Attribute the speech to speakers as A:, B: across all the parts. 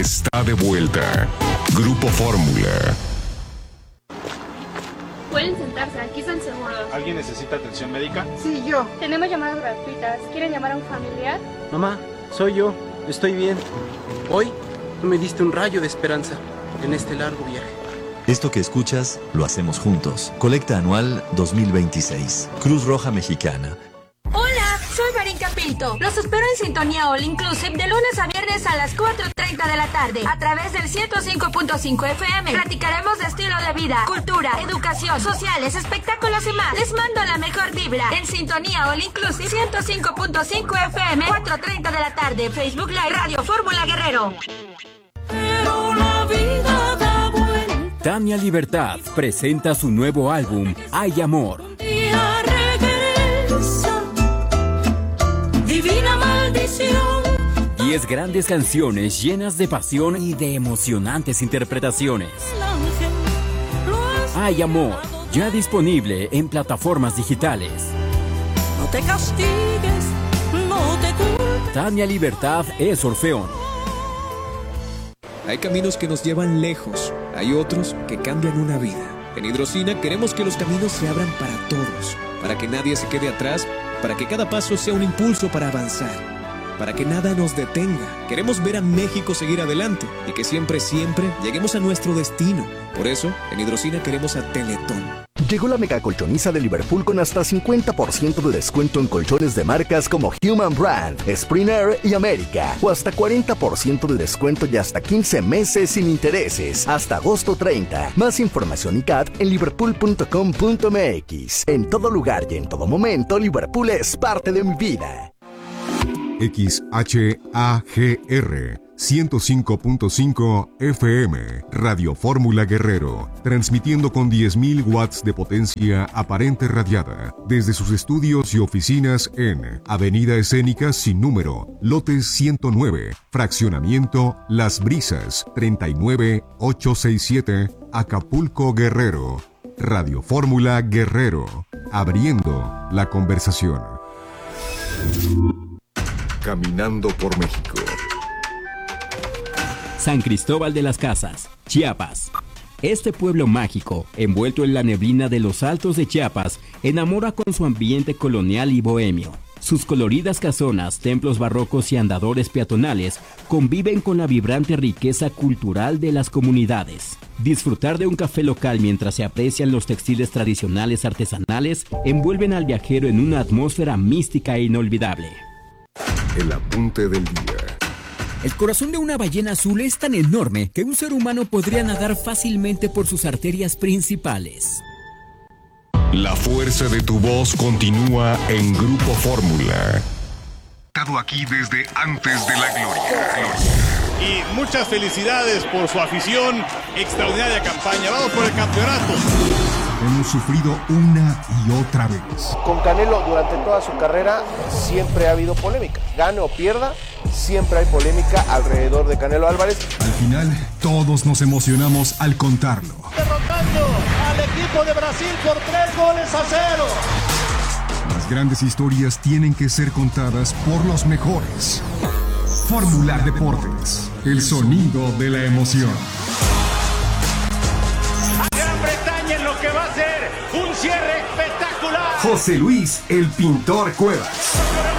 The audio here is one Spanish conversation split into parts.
A: está de vuelta. Grupo Fórmula.
B: Pueden sentarse, aquí están seguros.
C: ¿Alguien necesita atención médica?
D: Sí, yo.
B: Tenemos llamadas gratuitas. ¿Quieren llamar a un familiar?
E: Mamá, soy yo. Estoy bien. Hoy me diste un rayo de esperanza en este largo viaje.
F: Esto que escuchas, lo hacemos juntos. Colecta anual 2026. Cruz Roja Mexicana.
G: Hola, soy Marinka Pinto. Los espero en Sintonía All Inclusive de lunes a viernes a las 4:30 de la tarde a través del 105.5 FM. Platicaremos de estilo de vida, cultura, educación, sociales, espectáculos y más. Les mando la mejor vibra en Sintonía All Inclusive 105.5 FM, 4:30 de la tarde. Facebook Live, Radio Fórmula Guerrero.
H: Pero la vida da vuelta.
I: Tania Libertad presenta su nuevo álbum, Hay Amor.
H: Divina maldición.
I: 10 grandes canciones llenas de pasión y de emocionantes interpretaciones. Hay Amor, ya disponible en plataformas digitales.
H: No te castigues, no te culpes.
I: Tania Libertad es Orfeón.
J: Hay caminos que nos llevan lejos, hay otros que cambian una vida. En Hidrocina queremos que los caminos se abran para todos, para que nadie se quede atrás, para que cada paso sea un impulso para avanzar, para que nada nos detenga. Queremos ver a México seguir adelante y que siempre, siempre lleguemos a nuestro destino. Por eso, en Hidrocina queremos a Teletón.
K: Llegó la mega colchoniza de Liverpool con hasta 50% de descuento en colchones de marcas como Human Brand, Springer y América, o hasta 40% de descuento y hasta 15 meses sin intereses, hasta agosto 30. Más información y CAT en liverpool.com.mx. En todo lugar y en todo momento, Liverpool es parte de mi vida.
A: XHAGR 105.5 FM, Radio Fórmula Guerrero, transmitiendo con 10.000 watts de potencia aparente radiada, desde sus estudios y oficinas en Avenida Escénica sin número, lote 109, fraccionamiento Las Brisas, 39867, Acapulco, Guerrero. Radio Fórmula Guerrero, abriendo la conversación. Caminando por México.
I: San Cristóbal de las Casas, Chiapas. Este pueblo mágico, envuelto en la neblina de los altos de Chiapas, enamora con su ambiente colonial y bohemio. Sus coloridas casonas, templos barrocos y andadores peatonales conviven con la vibrante riqueza cultural de las comunidades. Disfrutar de un café local mientras se aprecian los textiles tradicionales artesanales envuelven al viajero en una atmósfera mística e inolvidable.
A: El apunte del día.
L: El corazón de una ballena azul es tan enorme que un ser humano podría nadar fácilmente por sus arterias principales.
A: La fuerza de tu voz continúa en Grupo Fórmula. Estado aquí desde antes de la gloria.
C: Y muchas felicidades por su afición, extraordinaria campaña. Vamos por el campeonato.
A: Hemos sufrido una y otra vez.
M: Con Canelo durante toda su carrera siempre ha habido polémica. Gane o pierda, siempre hay polémica alrededor de Canelo Álvarez.
A: Al final, todos nos emocionamos al contarlo.
N: Derrotando al equipo de Brasil por 3-0.
A: Las grandes historias tienen que ser contadas por los mejores. Fórmula Deportes, el sonido de la emoción.
N: Lo que va a ser un cierre espectacular.
A: José Luis, el pintor Cuevas.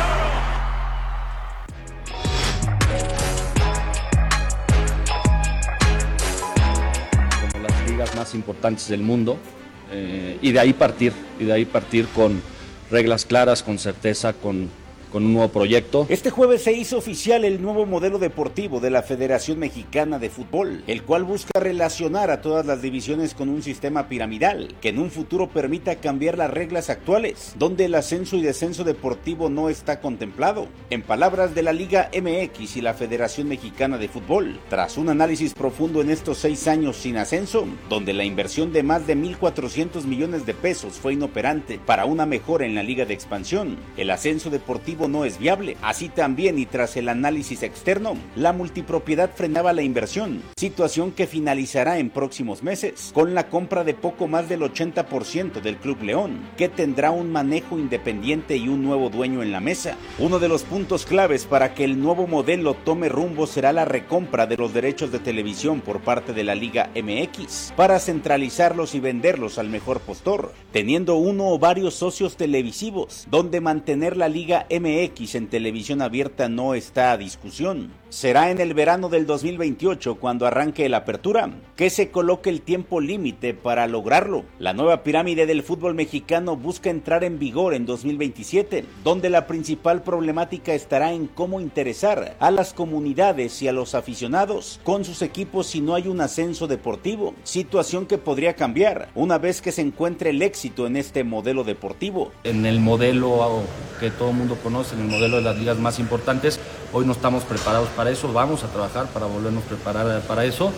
O: Como las ligas más importantes del mundo, y de ahí partir con reglas claras, con certeza, con un nuevo proyecto.
P: Este jueves se hizo oficial el nuevo modelo deportivo de la Federación Mexicana de Fútbol, el cual busca relacionar a todas las divisiones con un sistema piramidal, que en un futuro permita cambiar las reglas actuales, donde el ascenso y descenso deportivo no está contemplado. En palabras de la Liga MX y la Federación Mexicana de Fútbol, tras un análisis profundo en estos 6 años sin ascenso, donde la inversión de más de 1,400 millones de pesos fue inoperante para una mejora en la Liga de Expansión, el ascenso deportivo deportivo no es viable. Así también, y tras el análisis externo, la multipropiedad frenaba la inversión, situación que finalizará en próximos meses, con la compra de poco más del 80% del Club León, que tendrá un manejo independiente y un nuevo dueño en la mesa. Uno de los puntos claves para que el nuevo modelo tome rumbo será la recompra de los derechos de televisión por parte de la Liga MX, para centralizarlos y venderlos al mejor postor, teniendo uno o varios socios televisivos, donde mantener la Liga MX en televisión abierta no está a discusión. Será en el verano del 2028 cuando arranque la apertura, que se coloque el tiempo límite para lograrlo. La nueva pirámide del fútbol mexicano busca entrar en vigor en 2027, donde la principal problemática estará en cómo interesar a las comunidades y a los aficionados con sus equipos si no hay un ascenso deportivo, situación que podría cambiar una vez que se encuentre el éxito en este modelo deportivo.
O: En el modelo que todo el mundo conoce, en el modelo de las ligas más importantes, hoy no estamos preparados para eso, vamos a trabajar para volvernos a preparar para eso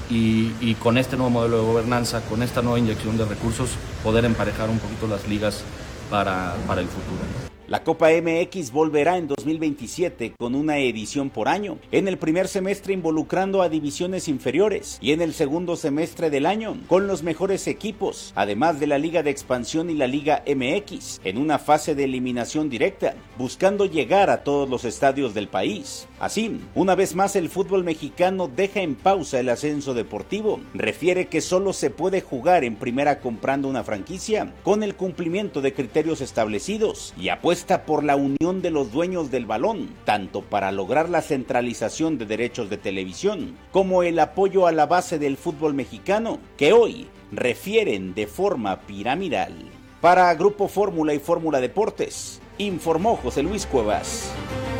O: y con este nuevo modelo de gobernanza, con esta nueva inyección de recursos, poder emparejar un poquito las ligas para el futuro.
P: La Copa MX volverá en 2027 con una edición por año, en el primer semestre involucrando a divisiones inferiores y en el segundo semestre del año con los mejores equipos, además de la Liga de Expansión y la Liga MX, en una fase de eliminación directa, buscando llegar a todos los estadios del país. Así, una vez más el fútbol mexicano deja en pausa el ascenso deportivo, refiere que solo se puede jugar en primera comprando una franquicia con el cumplimiento de criterios establecidos y apuesta por la unión de los dueños del balón, tanto para lograr la centralización de derechos de televisión, como el apoyo a la base del fútbol mexicano, que hoy refieren de forma piramidal. Para Grupo Fórmula y Fórmula Deportes, informó José Luis Cuevas.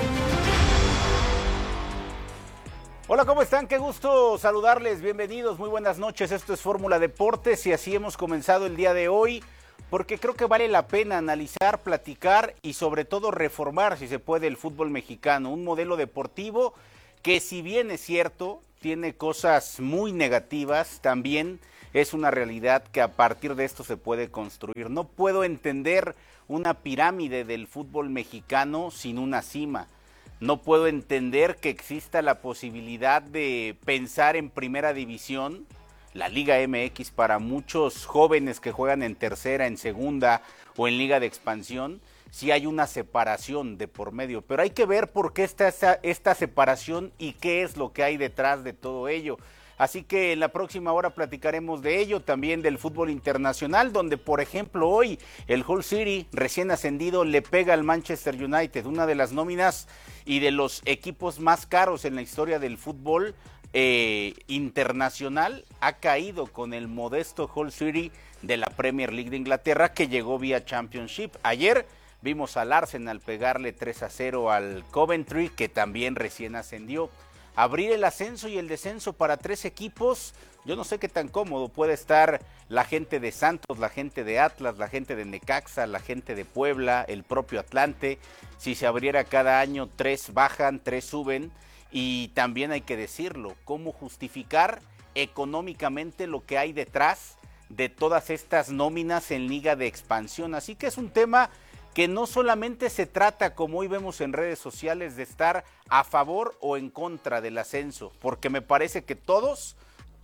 P: Hola, ¿cómo están? Qué gusto saludarles, bienvenidos, muy buenas noches, esto es Fórmula Deportes y así hemos comenzado el día de hoy, porque creo que vale la pena analizar, platicar y sobre todo reformar, si se puede, el fútbol mexicano. Un modelo deportivo que, si bien es cierto, tiene cosas muy negativas, también es una realidad que a partir de esto se puede construir. No puedo entender una pirámide del fútbol mexicano sin una cima. No puedo entender que exista la posibilidad de pensar en primera división, la Liga MX, para muchos jóvenes que juegan en tercera, en segunda o en Liga de Expansión, si hay una separación de por medio. Pero hay que ver por qué está esta separación y qué es lo que hay detrás de todo ello. Así que en la próxima hora platicaremos de ello, también del fútbol internacional, donde por ejemplo hoy el Hull City, recién ascendido, le pega al Manchester United, una de las nóminas y de los equipos más caros en la historia del fútbol internacional, ha caído con el modesto Hull City de la Premier League de Inglaterra, que llegó vía Championship. Ayer vimos al Arsenal pegarle 3-0 al Coventry, que también recién ascendió. Abrir el ascenso y el descenso para 3 equipos, yo no sé qué tan cómodo puede estar la gente de Santos, la gente de Atlas, la gente de Necaxa, la gente de Puebla, el propio Atlante. Si se abriera cada año, 3 bajan, 3 suben. Y también hay que decirlo, cómo justificar económicamente lo que hay detrás de todas estas nóminas en Liga de Expansión. Así que es un tema que no solamente se trata, como hoy vemos en redes sociales, de estar a favor o en contra del ascenso, porque me parece que todos,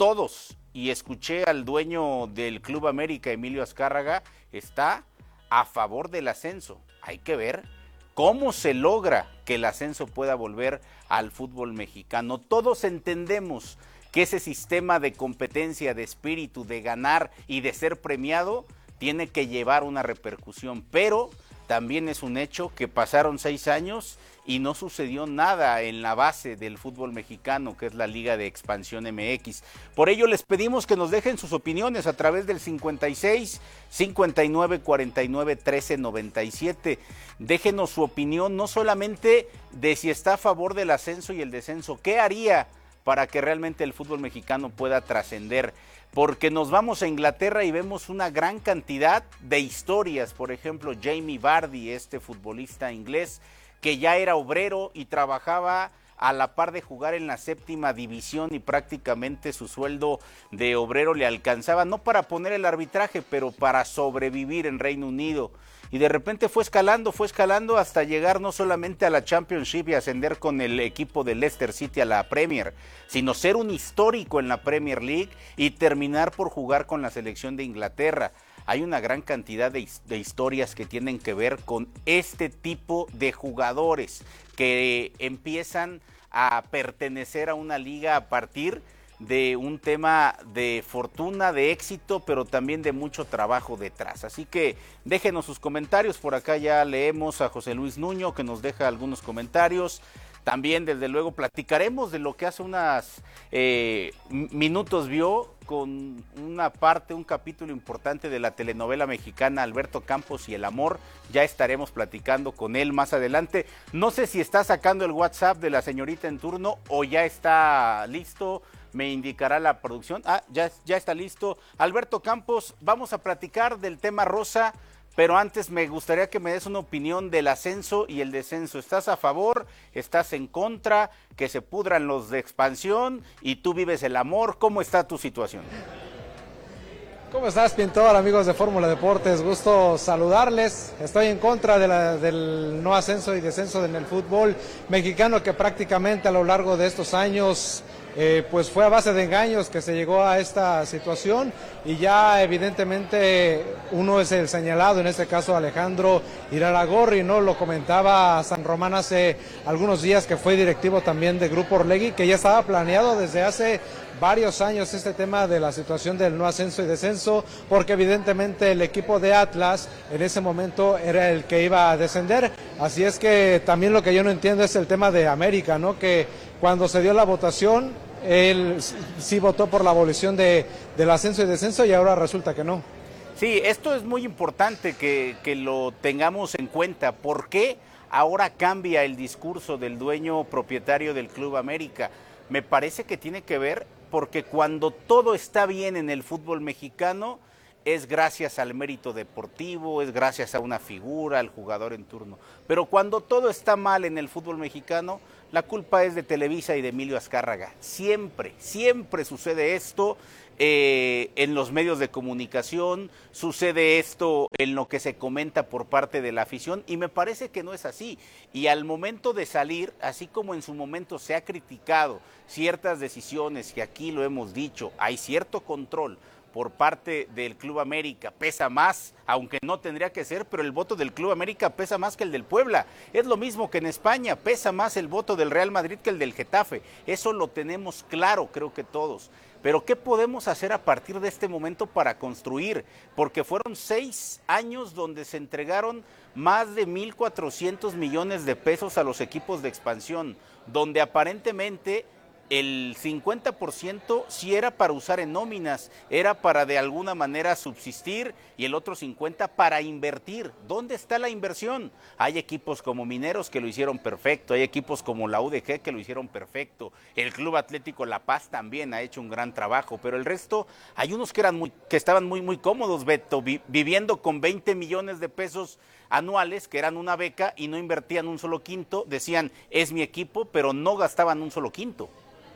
P: y escuché al dueño del Club América, Emilio Azcárraga, está a favor del ascenso. Hay que ver cómo se logra que el ascenso pueda volver al fútbol mexicano. Todos entendemos que ese sistema de competencia, de espíritu, de ganar y de ser premiado, tiene que llevar una repercusión, pero también es un hecho que pasaron 6 años y no sucedió nada en la base del fútbol mexicano, que es la Liga de Expansión MX. Por ello les pedimos que nos dejen sus opiniones a través del 56 59 49 13 97. Déjenos su opinión, no solamente de si está a favor del ascenso y el descenso, ¿qué haría para que realmente el fútbol mexicano pueda trascender? Porque nos vamos a Inglaterra y vemos una gran cantidad de historias. Por ejemplo, Jamie Vardy, este futbolista inglés que ya era obrero y trabajaba a la par de jugar en la 7ª división y prácticamente su sueldo de obrero le alcanzaba, no para poner el arbitraje, pero para sobrevivir en Reino Unido. Y de repente fue escalando hasta llegar no solamente a la Championship y ascender con el equipo de Leicester City a la Premier, sino ser un histórico en la Premier League y terminar por jugar con la selección de Inglaterra. Hay una gran cantidad de historias que tienen que ver con este tipo de jugadores que empiezan a pertenecer a una liga a partir de un tema de fortuna, de éxito, pero también de mucho trabajo detrás. Así que déjenos sus comentarios, por acá ya leemos a José Luis Nuño que nos deja algunos comentarios. También desde luego platicaremos de lo que hace unos minutos vio con una parte, un capítulo importante de la telenovela mexicana Alberto Campos y el amor. Ya estaremos platicando con él más adelante. No sé si está sacando el WhatsApp de la señorita en turno o ya está listo. Me indicará la producción. Ya está listo. Alberto Campos, vamos a platicar del tema rosa, pero antes me gustaría que me des una opinión del ascenso y el descenso. ¿Estás a favor? ¿Estás en contra? ¿Que se pudran los de expansión y tú vives el amor? ¿Cómo está tu situación?
D: ¿Cómo estás, Pintor? Amigos de Fórmula Deportes, gusto saludarles. Estoy en contra del no ascenso y descenso en el fútbol mexicano, que prácticamente a lo largo de estos años pues fue a base de engaños que se llegó a esta situación, y ya evidentemente uno es el señalado, en este caso Alejandro Irarrágorri, ¿no? Lo comentaba San Román hace algunos días, que fue directivo también de Grupo Orlegui, que ya estaba planeado desde hace varios años este tema de la situación del no ascenso y descenso, porque evidentemente el equipo de Atlas en ese momento era el que iba a descender. Así es que también lo que yo no entiendo es el tema de América, ¿no? Que cuando se dio la votación, él sí votó por la abolición del ascenso y descenso, y ahora resulta que no.
P: Sí, esto es muy importante que lo tengamos en cuenta. ¿Por qué ahora cambia el discurso del dueño propietario del Club América? Me parece que tiene que ver porque cuando todo está bien en el fútbol mexicano es gracias al mérito deportivo, es gracias a una figura, al jugador en turno. Pero cuando todo está mal en el fútbol mexicano, la culpa es de Televisa y de Emilio Azcárraga. Siempre sucede esto en los medios de comunicación, sucede esto en lo que se comenta por parte de la afición, y me parece que no es así. Y al momento de salir, así como en su momento se ha criticado ciertas decisiones, que aquí lo hemos dicho, hay cierto control por parte del Club América, pesa más, aunque no tendría que ser, pero el voto del Club América pesa más que el del Puebla. Es lo mismo que en España, pesa más el voto del Real Madrid que el del Getafe. Eso lo tenemos claro, creo que todos. Pero ¿qué podemos hacer a partir de este momento para construir? Porque fueron 6 años donde se entregaron más de 1,400 millones de pesos a los equipos de expansión, donde aparentemente el 50% sí era para usar en nóminas, era para de alguna manera subsistir, y el otro 50% para invertir. ¿Dónde está la inversión? Hay equipos como Mineros que lo hicieron perfecto, hay equipos como la UDG que lo hicieron perfecto, el Club Atlético La Paz también ha hecho un gran trabajo, pero el resto, hay unos que estaban muy cómodos, Beto, viviendo con 20 millones de pesos anuales, que eran una beca, y no invertían un solo quinto, decían, es mi equipo, pero no gastaban un solo quinto.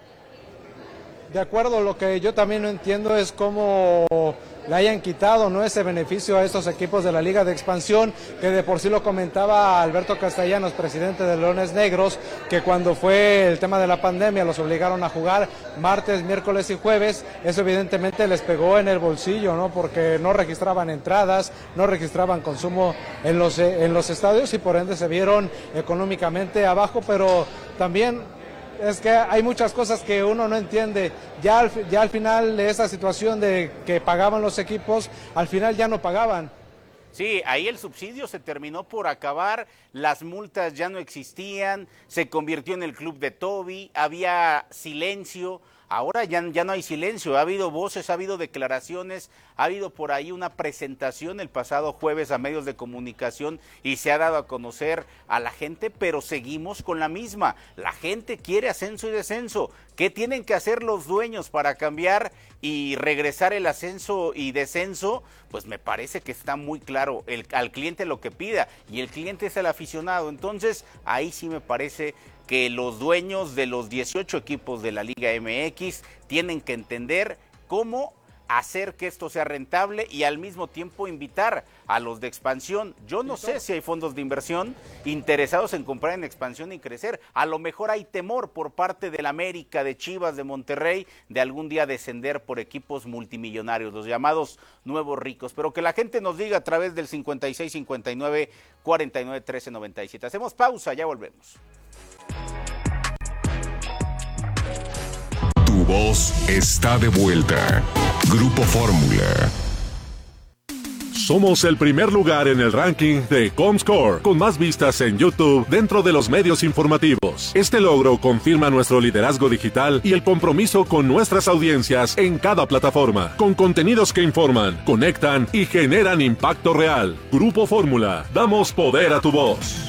D: De acuerdo, lo que yo también no entiendo es cómo le hayan quitado, ¿no?, ese beneficio a estos equipos de la Liga de Expansión, que de por sí lo comentaba Alberto Castellanos, presidente de Leones Negros, que cuando fue el tema de la pandemia los obligaron a jugar martes, miércoles y jueves. Eso evidentemente les pegó en el bolsillo, ¿no?, porque no registraban entradas, no registraban consumo en los estadios, y por ende se vieron económicamente abajo. Pero también es que hay muchas cosas que uno no entiende. Ya al final de esa situación de que pagaban los equipos, al final ya no pagaban.
P: Sí, ahí el subsidio se terminó por acabar, las multas ya no existían, se convirtió en el club de Toby, había silencio. Ahora ya no hay silencio, ha habido voces, ha habido declaraciones, ha habido por ahí una presentación el pasado jueves a medios de comunicación y se ha dado a conocer a la gente, pero seguimos con la misma. La gente quiere ascenso y descenso. ¿Qué tienen que hacer los dueños para cambiar y regresar el ascenso y descenso? Pues me parece que está muy claro, al cliente lo que pida, y el cliente es el aficionado. Entonces ahí sí me parece que los dueños de los 18 equipos de la Liga MX tienen que entender cómo hacer que esto sea rentable y al mismo tiempo invitar a los de expansión. Yo no sé si hay fondos de inversión interesados en comprar en expansión y crecer. A lo mejor hay temor por parte del América, de Chivas, de Monterrey, de algún día descender por equipos multimillonarios, los llamados nuevos ricos. Pero que la gente nos diga a través del 5659-491397. Hacemos pausa, ya volvemos.
A: Tu voz está de vuelta. Grupo Fórmula.
Q: Somos el primer lugar en el ranking de Comscore, con más vistas en YouTube dentro de los medios informativos. Este logro confirma nuestro liderazgo digital y el compromiso con nuestras audiencias en cada plataforma, con contenidos que informan, conectan y generan impacto real. Grupo Fórmula, damos poder a tu voz.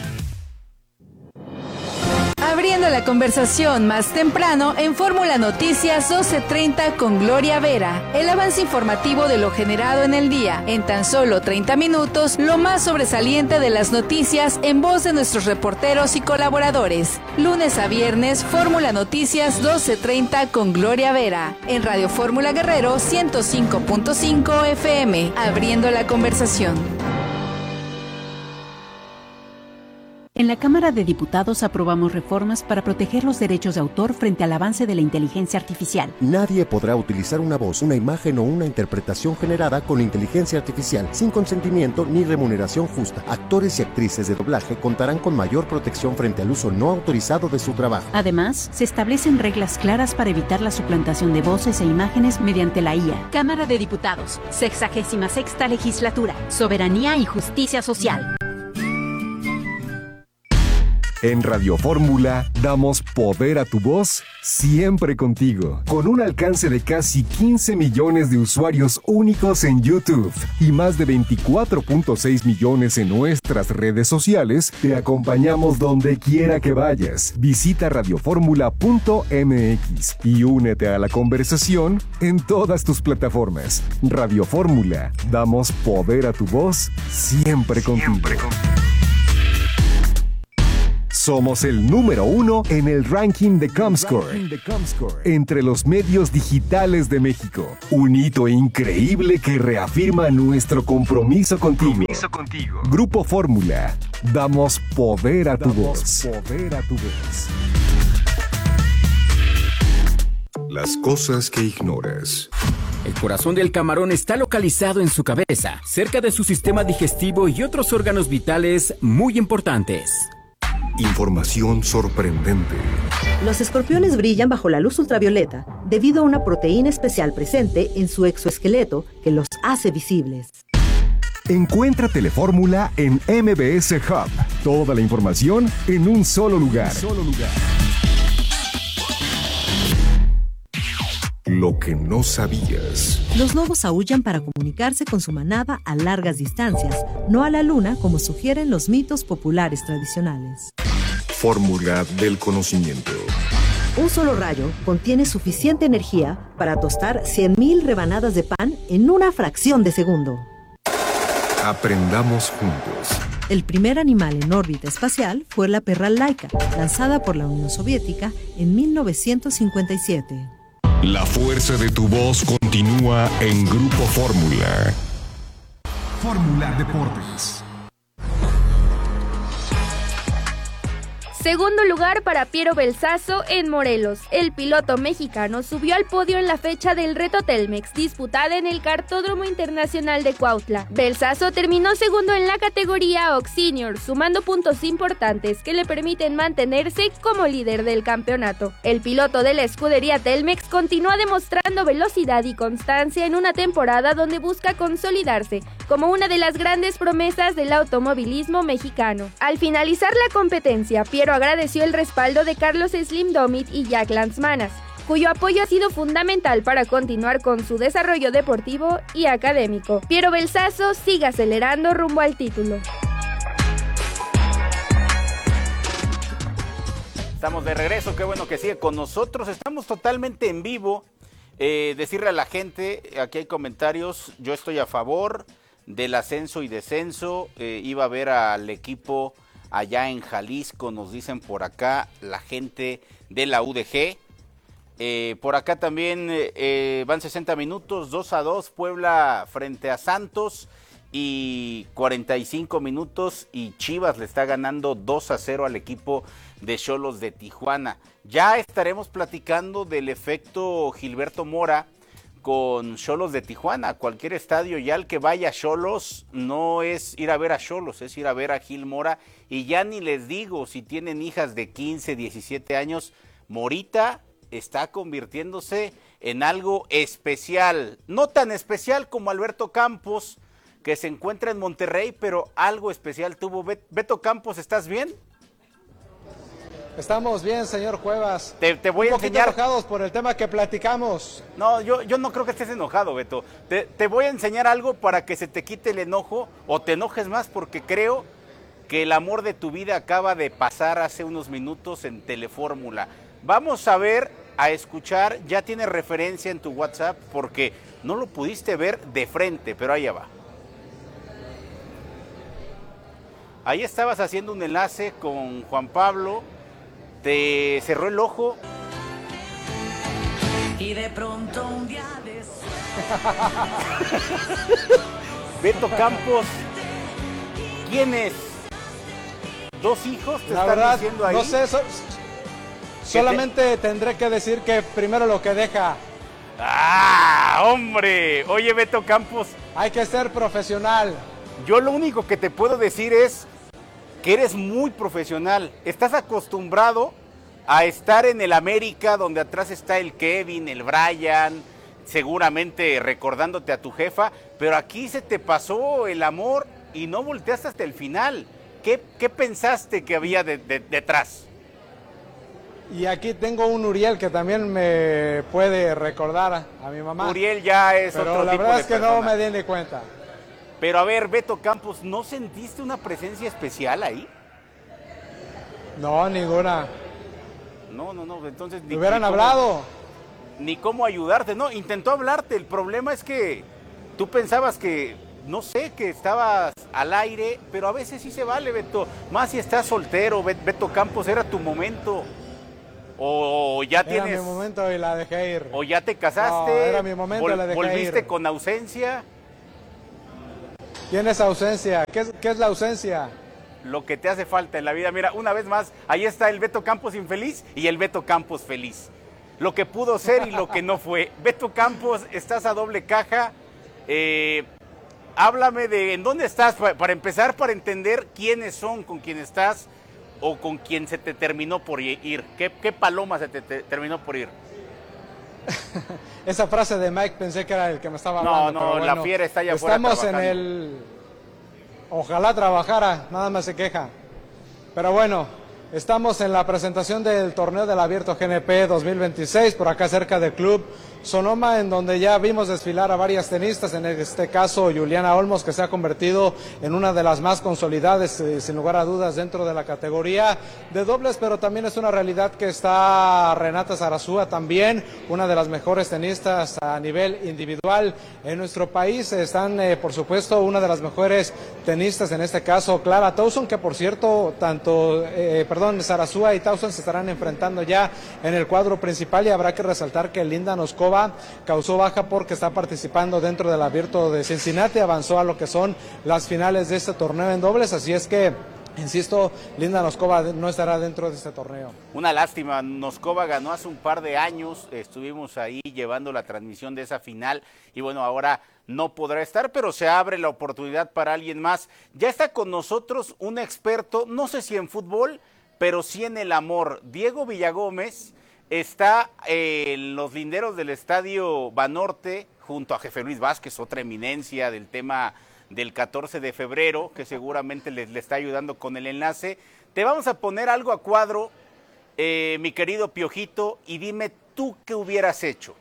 R: Abriendo la conversación más temprano en Fórmula Noticias 12:30 con Gloria Vera. El avance informativo de lo generado en el día. En tan solo 30 minutos, lo más sobresaliente de las noticias en voz de nuestros reporteros y colaboradores. Lunes a viernes, Fórmula Noticias 12:30 con Gloria Vera. En Radio Fórmula Guerrero 105.5 FM. Abriendo la conversación.
S: En la Cámara de Diputados aprobamos reformas para proteger los derechos de autor frente al avance de la inteligencia artificial.
T: Nadie podrá utilizar una voz, una imagen o una interpretación generada con inteligencia artificial sin consentimiento ni remuneración justa. Actores y actrices de doblaje contarán con mayor protección frente al uso no autorizado de su trabajo.
S: Además, se establecen reglas claras para evitar la suplantación de voces e imágenes mediante la IA. Cámara de Diputados, 66ª Legislatura, Soberanía y Justicia Social.
U: En Radio Fórmula damos poder a tu voz siempre contigo. Con un alcance de casi 15 millones de usuarios únicos en YouTube y más de 24.6 millones en nuestras redes sociales, te acompañamos donde quiera que vayas. Visita radioformula.mx y únete a la conversación en todas tus plataformas. Radio Fórmula, damos poder a tu voz siempre contigo. Somos el número 1 en el ranking de Comscore, entre los medios digitales de México. Un hito increíble que reafirma nuestro compromiso contigo. Grupo Fórmula, damos poder a tu voz.
A: Las cosas que ignoras.
L: El corazón del camarón está localizado en su cabeza, cerca de su sistema digestivo y otros órganos vitales muy importantes.
A: Información sorprendente.
V: Los escorpiones brillan bajo la luz ultravioleta debido a una proteína especial presente en su exoesqueleto que los hace visibles.
U: Encuentra Telefórmula en MBS Hub. Toda la información en un solo lugar.
A: Lo que no sabías.
V: Los lobos aúllan para comunicarse con su manada a largas distancias, no a la luna como sugieren los mitos populares tradicionales.
A: Fórmula del conocimiento.
V: Un solo rayo contiene suficiente energía para tostar 100,000 rebanadas de pan en una fracción de segundo.
A: Aprendamos juntos.
V: El primer animal en órbita espacial fue la perra Laika, lanzada por la Unión Soviética en 1957.
A: La fuerza de tu voz continúa en Grupo Fórmula.
U: Fórmula Deportes.
B: Segundo lugar para Piero Belsazo en Morelos. El piloto mexicano subió al podio en la fecha del Reto Telmex, disputada en el Kartódromo Internacional de Cuautla. Belsazo terminó segundo en la categoría Ox Senior, sumando puntos importantes que le permiten mantenerse como líder del campeonato. El piloto de la escudería Telmex continúa demostrando velocidad y constancia en una temporada donde busca consolidarse como una de las grandes promesas del automovilismo mexicano. Al finalizar la competencia, Piero agradeció el respaldo de Carlos Slim Domit y Jack Lanzmanas, cuyo apoyo ha sido fundamental para continuar con su desarrollo deportivo y académico. Piero Belsazo sigue acelerando rumbo al título.
P: Estamos de regreso, qué bueno que sigue con nosotros, estamos totalmente en vivo. Decirle a la gente, aquí hay comentarios, yo estoy a favor del ascenso y descenso, iba a ver al equipo allá en Jalisco, nos dicen por acá la gente de la UDG. Por acá también van 60 minutos, 2-2, Puebla frente a Santos, y 45 minutos y Chivas le está ganando 2-0 al equipo de Xolos de Tijuana. Ya estaremos platicando del efecto Gilberto Mora con Xolos de Tijuana. Cualquier estadio, ya el que vaya a Xolos no es ir a ver a Xolos, es ir a ver a Gil Mora. Y ya ni les digo, si tienen hijas de 15, 17 años, Morita está convirtiéndose en algo especial. No tan especial como Alberto Campos, que se encuentra en Monterrey, pero algo especial tuvo. Beto Campos, ¿estás bien?
D: Estamos bien, señor Cuevas.
P: Te voy a enseñar.
D: Enojados por el tema que platicamos.
P: No, yo no creo que estés enojado, Beto. Te voy a enseñar algo para que se te quite el enojo o te enojes más, porque creo que el amor de tu vida acaba de pasar hace unos minutos en Telefórmula. Vamos a ver, a escuchar. Ya tiene referencia en tu WhatsApp porque no lo pudiste ver de frente, pero ahí va. Ahí estabas haciendo un enlace con Juan Pablo, te cerró el ojo.
H: Y de pronto un día de
P: Beto Campos, ¿quién es? ¿Dos hijos te
D: La
P: están
D: verdad,
P: diciendo ahí?
D: No sé, solamente tendré que decir que primero lo que deja.
P: ¡Ah, hombre! Oye, Beto Campos.
D: Hay que ser profesional.
P: Yo lo único que te puedo decir es que eres muy profesional. Estás acostumbrado a estar en el América, donde atrás está el Kevin, el Brian, seguramente recordándote a tu jefa, pero aquí se te pasó el amor y no volteaste hasta el final. ¿Qué pensaste que había detrás?
D: Y aquí tengo un Uriel que también me puede recordar a mi mamá.
P: Uriel ya es otro tipo de persona.
D: Pero la verdad es que no me di ni cuenta.
P: Pero a ver, Beto Campos, ¿no sentiste una presencia especial ahí?
D: No, ninguna.
P: No, entonces...
D: ¿Me hubieran hablado?
P: Ni cómo ayudarte, no, intentó hablarte. El problema es que tú pensabas que, no sé, que estabas al aire, pero a veces sí se vale, Beto. Más si estás soltero, Beto Campos, era tu momento. O ya tienes...
D: Era mi momento y la dejé ir.
P: O ya te casaste.
D: No, era mi momento y la dejé ir.
P: ¿Volviste con ausencia?
D: ¿Tienes ausencia? ¿Qué es la ausencia?
P: Lo que te hace falta en la vida. Mira, una vez más, ahí está el Beto Campos infeliz y el Beto Campos feliz. Lo que pudo ser y lo que no fue. Beto Campos, estás a doble caja. Háblame de en dónde estás, para empezar, para entender quiénes son, con quién estás o con quién se te terminó por ir. ¿Qué paloma se te terminó por ir?
D: Esa frase de Mike pensé que era el que me estaba hablando.
P: No, bueno, la fiera está allá afuera
D: trabajando. Estamos en el... Ojalá trabajara, nada más se queja. Pero bueno, estamos en la presentación del torneo del Abierto GNP 2026, por acá cerca del Club Sonoma, en donde ya vimos desfilar a varias tenistas, en este caso Juliana Olmos, que se ha convertido en una de las más consolidadas, sin lugar a dudas, dentro de la categoría de dobles, pero también es una realidad que está Renata Zarazúa también, una de las mejores tenistas a nivel individual en nuestro país. Están, por supuesto, una de las mejores tenistas, en este caso Clara Tauson, que por cierto, Zarazúa y Tauson se estarán enfrentando ya en el cuadro principal, y habrá que resaltar que Linda Noskova causó baja porque está participando dentro del Abierto de Cincinnati, avanzó a lo que son las finales de este torneo en dobles, así es que, insisto, Linda Noskova no estará dentro de este torneo.
P: Una lástima, Noskova ganó hace un par de años, estuvimos ahí llevando la transmisión de esa final y bueno, ahora no podrá estar, pero se abre la oportunidad para alguien más. Ya está con nosotros un experto, no sé si en fútbol, pero sí en el amor, Diego Villagómez. Está en los linderos del Estadio Banorte junto a Jefe Luis Vázquez, otra eminencia del tema del 14 de febrero, que seguramente le está ayudando con el enlace. Te vamos a poner algo a cuadro, mi querido Piojito, y dime tú qué hubieras hecho.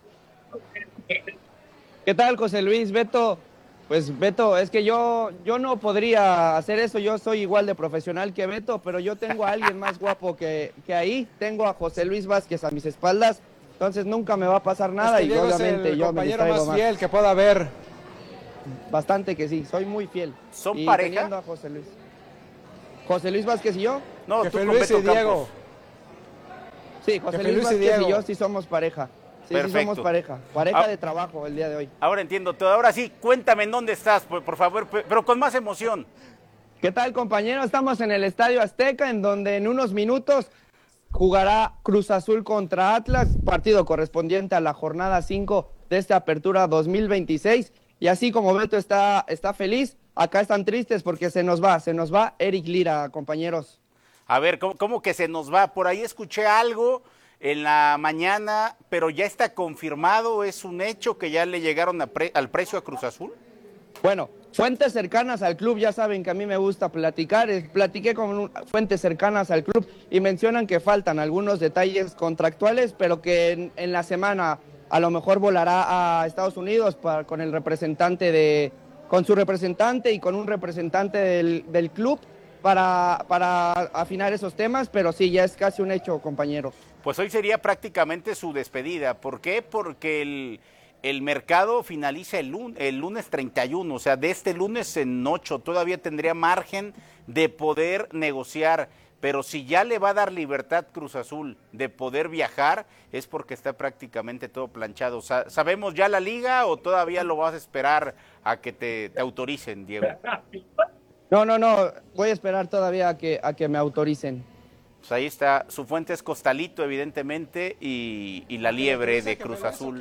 E: ¿Qué tal, José Luis? Beto, pues Beto, es que yo no podría hacer eso, yo soy igual de profesional que Beto, pero yo tengo a alguien más guapo que ahí, tengo a José Luis Vázquez a mis espaldas, entonces nunca me va a pasar nada y obviamente yo me distraigo más.
D: Más fiel que pueda haber.
E: Bastante que sí, soy muy fiel.
P: ¿Son
E: y
P: pareja?
E: teniendo a José Luis. José Luis Vázquez y yo.
P: No,
D: Jefe
P: tú con
D: Luis
P: Beto
D: y Diego.
P: Campos.
E: Sí, José
D: Jefe
E: Luis
D: Luis y
E: Vázquez y
D: Diego.
E: yo sí somos pareja. Sí
P: Perfecto.
E: somos pareja. Pareja de trabajo el día de hoy.
P: Ahora entiendo todo. Ahora sí, cuéntame en dónde estás, por favor, pero con más emoción.
E: ¿Qué tal, compañero? Estamos en el Estadio Azteca, en donde en unos minutos jugará Cruz Azul contra Atlas, partido correspondiente a la jornada 5 de esta apertura 2026. Y así como Beto está feliz, acá están tristes porque se nos va Eric Lira, compañeros.
P: A ver, ¿cómo que se nos va? Por ahí escuché algo en la mañana, pero ya está confirmado, es un hecho que ya le llegaron al precio a Cruz Azul.
E: Bueno, fuentes cercanas al club, ya saben que a mí me gusta platicar, platiqué con fuentes cercanas al club y mencionan que faltan algunos detalles contractuales, pero que en la semana a lo mejor volará a Estados Unidos con el representante con su representante y con un representante del club para afinar esos temas, pero sí, ya es casi un hecho, compañero.
P: Pues hoy sería prácticamente su despedida. ¿Por qué? Porque el mercado finaliza el lunes 31, o sea, de este lunes en 8 todavía tendría margen de poder negociar, pero si ya le va a dar libertad Cruz Azul de poder viajar, es porque está prácticamente todo planchado. ¿Sabemos ya la liga o todavía lo vas a esperar a que te autoricen, Diego?
E: No, voy a esperar todavía a que me autoricen.
P: Pues ahí está, su fuente es Costalito, evidentemente, y la liebre de Cruz Azul.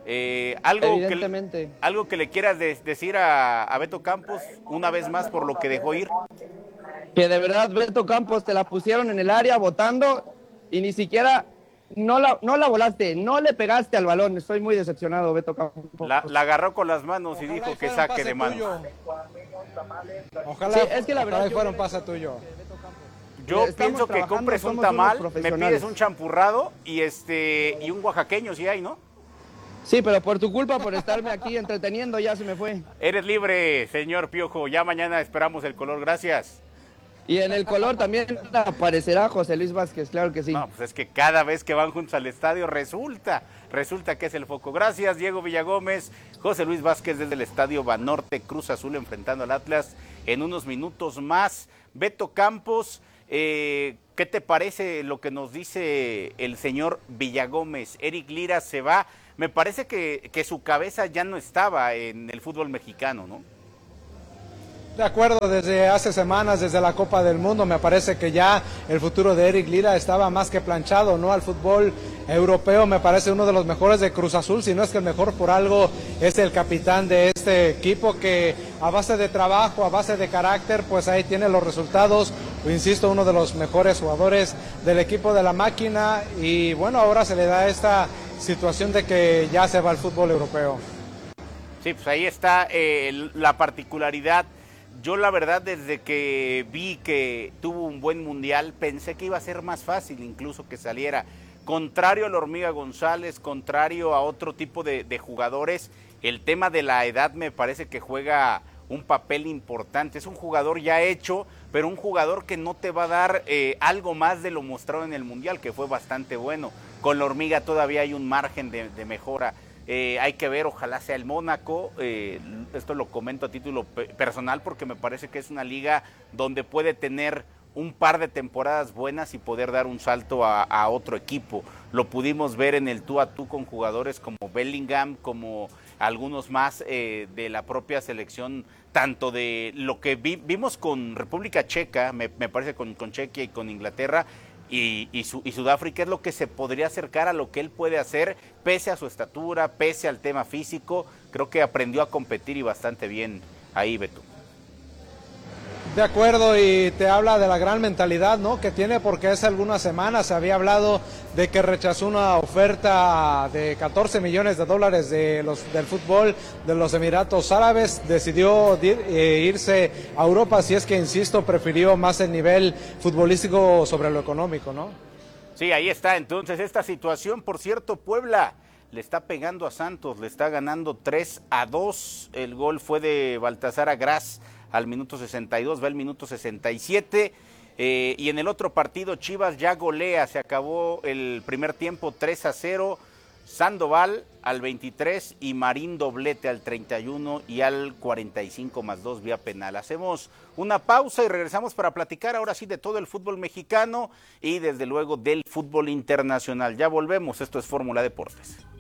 P: Algo que le quieras decir a Beto Campos una vez más por lo que dejó ir.
E: Que de verdad, Beto Campos, te la pusieron en el área votando y ni siquiera no la volaste, no le pegaste al balón. Estoy muy decepcionado, Beto Campos.
P: La agarró con las manos y dijo que saque de mano.
D: Ojalá,
E: sí, es que la verdad
D: fuera un pase tuyo.
P: Yo pienso que compres un tamal, me pides un champurrado y un oaxaqueño si hay, ¿no?
E: Sí, pero por tu culpa, por estarme aquí entreteniendo, ya se me fue.
P: Eres libre, señor Piojo. Ya mañana esperamos el color. Gracias.
E: Y en el color también aparecerá José Luis Vázquez, claro que sí.
P: No, pues es que cada vez que van juntos al estadio resulta que es el foco. Gracias, Diego Villagómez. José Luis Vázquez desde el Estadio Banorte, Cruz Azul enfrentando al Atlas en unos minutos más. Beto Campos, ¿qué te parece lo que nos dice el señor Villagómez? Eric Lira se va. Me parece que su cabeza ya no estaba en el fútbol mexicano, ¿no?
D: De acuerdo, desde hace semanas, desde la Copa del Mundo, me parece que ya el futuro de Eric Lira estaba más que planchado, ¿no? Al fútbol europeo me parece uno de los mejores de Cruz Azul, si no es que el mejor por algo es el capitán de este equipo que a base de trabajo, a base de carácter, pues ahí tiene los resultados. Insisto, uno de los mejores jugadores del equipo de la máquina y bueno, ahora se le da esta situación de que ya se va al fútbol europeo.
P: Sí, pues ahí está la particularidad. Yo la verdad desde que vi que tuvo un buen mundial pensé que iba a ser más fácil incluso que saliera. Contrario a la Hormiga González, contrario a otro tipo de jugadores, el tema de la edad me parece que juega un papel importante. Es un jugador ya hecho, pero un jugador que no te va a dar algo más de lo mostrado en el mundial, que fue bastante bueno. Con la Hormiga todavía hay un margen de mejora. Hay que ver, ojalá sea el Mónaco, esto lo comento a título personal porque me parece que es una liga donde puede tener un par de temporadas buenas y poder dar un salto a otro equipo. Lo pudimos ver en el tú a tú con jugadores como Bellingham, como algunos más de la propia selección, tanto de lo que vimos con República Checa, me parece con Chequia y con Inglaterra, y Sudáfrica es lo que se podría acercar a lo que él puede hacer, pese a su estatura, pese al tema físico. Creo que aprendió a competir y bastante bien ahí, Beto.
D: De acuerdo, y te habla de la gran mentalidad, ¿no?, que tiene, porque hace algunas semanas se había hablado de que rechazó una oferta de $14 millones del fútbol de los Emiratos Árabes. Decidió irse a Europa, si es que, insisto, prefirió más el nivel futbolístico sobre lo económico, ¿no?
P: Sí, ahí está entonces esta situación. Por cierto, Puebla le está pegando a Santos, le está ganando 3-2. El gol fue de Baltasar Agraz al minuto 62, va el minuto 67, y en el otro partido Chivas ya golea, se acabó el primer tiempo 3-0 Sandoval al 23 y Marín doblete al 31 y al 45 más 2 vía penal. Hacemos una pausa y regresamos para platicar ahora sí de todo el fútbol mexicano y desde luego del fútbol internacional. Ya volvemos, esto es Fórmula Deportes.